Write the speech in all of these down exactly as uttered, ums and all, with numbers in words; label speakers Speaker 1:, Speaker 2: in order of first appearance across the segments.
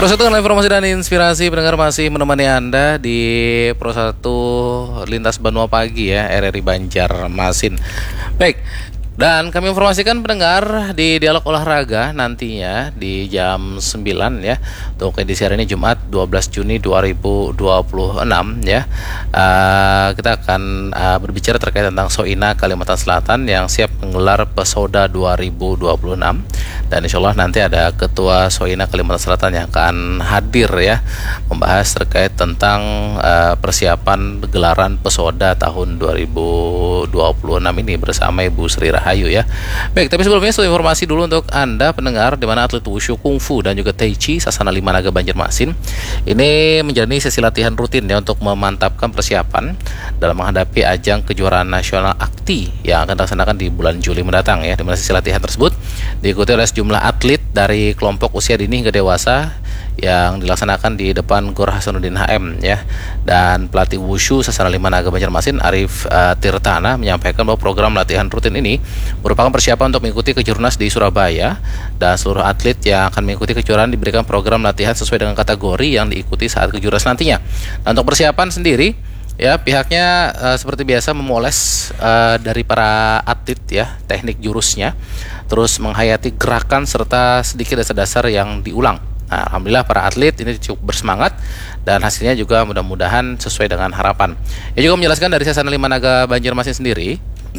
Speaker 1: Persatuan Informasi dan Inspirasi pendengar masih menemani Anda di Pro satu Lintas Banua Pagi ya, R R I Banjarmasin. Baik, dan kami informasikan pendengar di dialog olahraga nantinya di jam sembilan ya. Untuk edisi hari ini Jumat dua belas Juni dua ribu dua puluh enam ya. Uh, kita akan uh, berbicara terkait tentang Soina Kalimantan Selatan yang siap menggelar Pesoda dua ribu dua puluh enam. Dan insya Allah nanti ada Ketua Soina Kalimantan Selatan yang akan hadir ya, membahas terkait tentang uh, persiapan gelaran Pesoda tahun dua ribu dua puluh enam ini bersama Ibu Sri Rahayu ya. Baik, tapi sebelumnya satu informasi dulu untuk Anda pendengar, di mana atlet wushu, kungfu dan juga tai chi Sasana Lima Naga Banjarmasin ini menjalani sesi latihan rutin ya untuk memantapkan persiapan dalam menghadapi ajang kejuaraan nasional Akti yang akan dilaksanakan di bulan Juli mendatang ya. Di mana sesi latihan tersebut diikuti oleh sejumlah atlet dari kelompok usia dini hingga dewasa yang dilaksanakan di depan Gor Hasanuddin H M ya. Dan pelatih wushu Sasana Lima Naga Banjarmasin Arif uh, Tirtana menyampaikan bahwa program latihan rutin ini merupakan persiapan untuk mengikuti kejurnas di Surabaya, dan seluruh atlet yang akan mengikuti kejuaraan diberikan program latihan sesuai dengan kategori yang diikuti saat kejurnas nantinya. Nah, untuk persiapan sendiri ya, pihaknya uh, seperti biasa memoles uh, dari para atlet ya teknik jurusnya, terus menghayati gerakan serta sedikit dasar-dasar yang diulang. Nah, alhamdulillah para atlet ini cukup bersemangat dan hasilnya juga mudah-mudahan sesuai dengan harapan. Ia juga menjelaskan dari Sasana Lima Naga Banjarmasin sendiri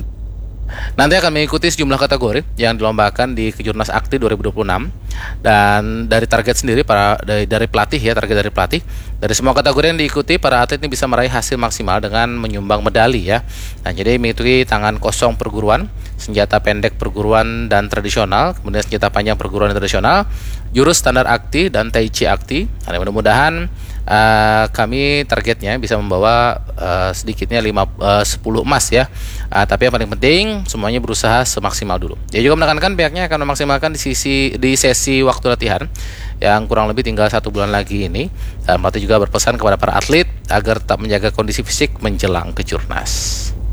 Speaker 1: nanti akan mengikuti sejumlah kategori yang dilombakan di Kejurnas Akti dua ribu dua puluh enam. Dan dari target sendiri para dari, dari pelatih ya, target dari pelatih, dari semua kategori yang diikuti para atlet ini bisa meraih hasil maksimal dengan menyumbang medali ya. Nah, jadi mengikuti tangan kosong perguruan, senjata pendek perguruan dan tradisional, kemudian senjata panjang perguruan dan tradisional, jurus standar Akti dan tai chi Akti. Nah, mudah-mudahan Uh, kami targetnya bisa membawa uh, sedikitnya lima, uh, sepuluh emas ya. Uh, tapi yang paling penting semuanya berusaha semaksimal dulu. Dia juga menekankan pihaknya akan memaksimalkan di sisi di sesi waktu latihan yang kurang lebih tinggal satu bulan lagi ini. Dan pelatih juga berpesan kepada para atlet agar tetap menjaga kondisi fisik menjelang kejurnas.